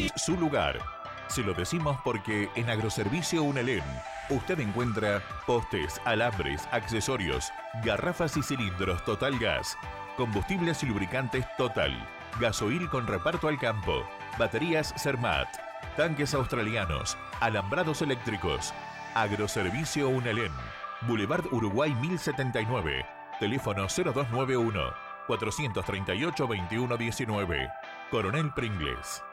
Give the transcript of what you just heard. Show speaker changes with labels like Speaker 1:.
Speaker 1: es su lugar. Se lo decimos porque en Agroservicio Unelén usted encuentra postes, alambres, accesorios, garrafas y cilindros Total Gas, combustibles y lubricantes Total, gasoil con reparto al campo, baterías Cermat, tanques australianos, alambrados eléctricos. Agroservicio Unelén, Boulevard Uruguay 1079, teléfono 0291 438 2119, Coronel Pringles.